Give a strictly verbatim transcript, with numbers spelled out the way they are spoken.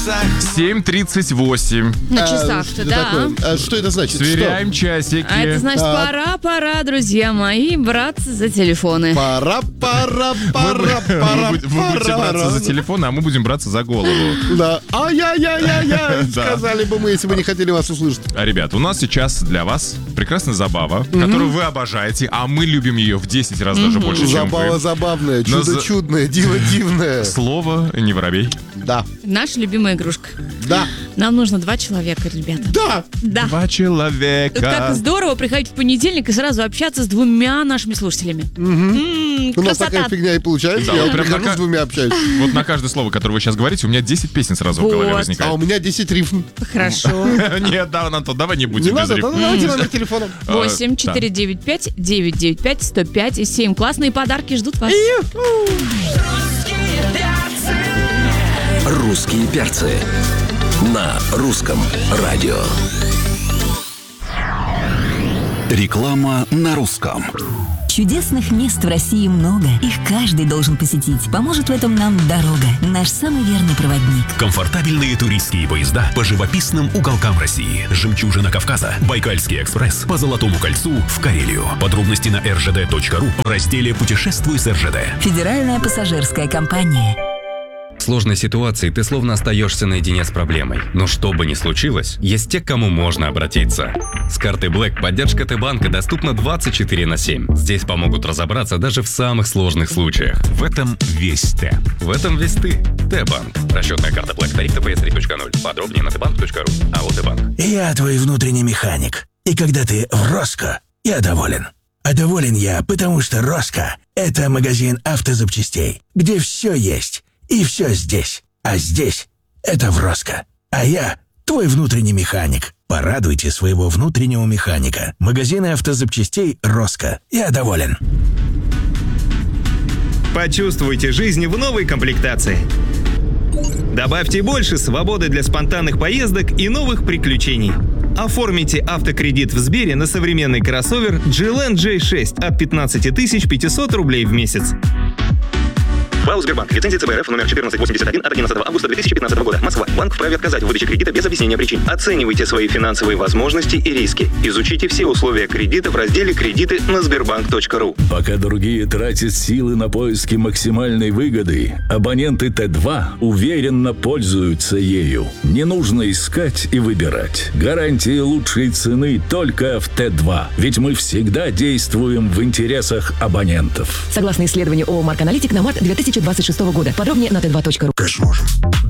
семь тридцать восемь. На А, часах-то, что да. такое? А что это значит? Сверяем часики. А это значит, Так. пора, пора, друзья мои, браться за телефоны. Пора, пора, пора, Вы, пора, будете- вы будете пора. браться за телефон, а мы будем браться за голову. Да. Ай-яй-яй-яй-яй, Да. сказали бы мы, если бы не хотели вас услышать. А, ребят, у нас сейчас для вас прекрасная забава, которую вы обожаете, а мы любим ее в десять раз даже больше, чем Забава вы. забавная, Но чудо за- чудное, диво дивное. Слово не воробей. Да, Наша любимая игрушка. да, Нам нужно два человека, ребята. да. Да. Два Вот человека. как здорово приходить в понедельник и сразу общаться с двумя нашими слушателями. М, У нас красота. такая фигня и получается. Да, Я вот прям прихожу на с двумя общаюсь. Вот на каждое слово, которое вы сейчас говорите, у меня десять песен сразу в голове Вот. А возникает. у меня десять рифм. Хорошо. Нет, да, Антон, давай не Не будем без надо, рифм. да, давайте номер телефона. А, восемь да. четыре девять пять девять девять пять сто пять и семь. Классные подарки ждут вас. «Русские перцы» на русском радио. Реклама на русском. Чудесных мест в России много. Их каждый должен посетить. Поможет в этом нам дорога. Наш самый верный проводник. Комфортабельные туристские поезда по живописным уголкам России. Жемчужина Кавказа, Байкальский экспресс по Золотому кольцу в Карелию. Подробности на эр жэ дэ точка ру в разделе «Путешествуй с эр жэ дэ». Федеральная пассажирская компания. В сложной ситуации ты словно остаешься наедине с проблемой. Но что бы ни случилось, есть те, к кому можно обратиться. С карты Black поддержка Т-банка доступна двадцать четыре на семь. Здесь помогут разобраться даже в самых сложных случаях. В этом весь Т. В этом весь ты. Т-банк. Расчетная карта Black. Тариф тэ пэ эс три точка ноль. Подробнее на тэ банк точка ру. АО Т-банк. Я твой внутренний механик. И когда ты в Роско, я доволен. А доволен я, потому что Роско – это магазин автозапчастей, где все есть. И все здесь. А здесь – это в Роско. А я – твой внутренний механик. Порадуйте своего внутреннего механика. Магазины автозапчастей Роско. Я доволен. Почувствуйте жизнь в новой комплектации. Добавьте больше свободы для спонтанных поездок и новых приключений. Оформите автокредит в Сбере на современный кроссовер джи эл эн джей шесть от пятнадцать тысяч пятьсот рублей в месяц. ПАО «Сбербанк». Лицензия цэ бэ эр эф номер четырнадцать восемьдесят один от одиннадцатого августа две тысячи пятнадцатого года. Москва. Банк вправе отказать в выдаче кредита без объяснения причин. Оценивайте свои финансовые возможности и риски. Изучите все условия кредита в разделе «Кредиты» на сбербанк точка ру. Пока другие тратят силы на поиски максимальной выгоды, абоненты Т два уверенно пользуются ею. Не нужно искать и выбирать. Гарантия лучшей цены только в Т два. Ведь мы всегда действуем в интересах абонентов. Согласно исследованию ООО «Марк Аналитик» на март две тысячи двадцать шестого года. Подробнее на тэ два точка ру. Конечно, можем.